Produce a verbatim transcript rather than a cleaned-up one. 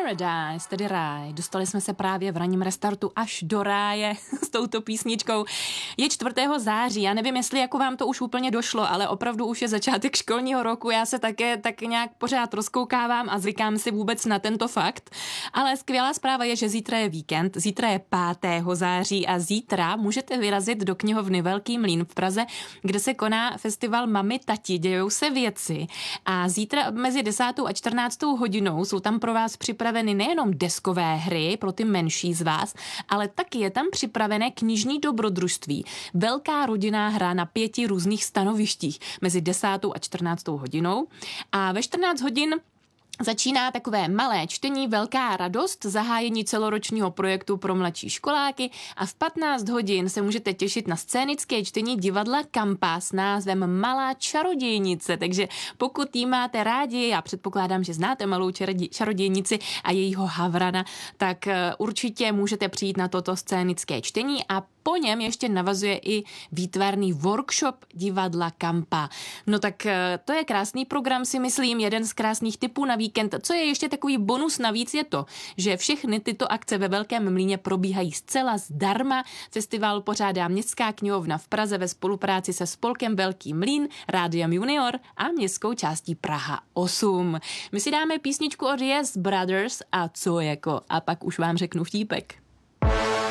Paradise, tedy ráj. Dostali jsme se právě v ranním restartu až do ráje s touto písničkou. Je čtvrtého září, já nevím, jestli jako vám to už úplně došlo, ale opravdu už je začátek školního roku, já se také tak nějak pořád rozkoukávám a zvykám si vůbec na tento fakt. Ale skvělá zpráva je, že zítra je víkend, zítra je pátého září a zítra můžete vyrazit do knihovny Velký mlýn v Praze, kde se koná festival Mami Tati, dějou se věci a zítra mezi desátou a čtrnáctou hodinou jsou tam pro vás připraveny nejenom deskové hry pro ty menší z vás, ale taky je tam připravené knižní dobrodružství. Velká rodinná hra na pěti různých stanovištích mezi desátou a čtrnáctou hodinou a ve čtrnáct hodin začíná takové malé čtení Velká radost, zahájení celoročního projektu pro mladší školáky a v patnáct hodin se můžete těšit na scénické čtení divadla Kampa s názvem Malá čarodějnice. Takže pokud jí máte rádi, já předpokládám, že znáte Malou čarodějnici a jejího Havrana, tak určitě můžete přijít na toto scénické čtení a po něm ještě navazuje i výtvarný workshop divadla Kampa. No tak to je krásný program, si myslím, jeden z krásných typů na víkend. Co je ještě takový bonus navíc je to, že všechny tyto akce ve Velkém mlýně probíhají zcela zdarma. Festival pořádá Městská knihovna v Praze ve spolupráci se spolkem Velký mlýn, Rádiem Junior a městskou částí Praha osm. My si dáme písničku od Yes Brothers a co jako, a pak už vám řeknu vtípek.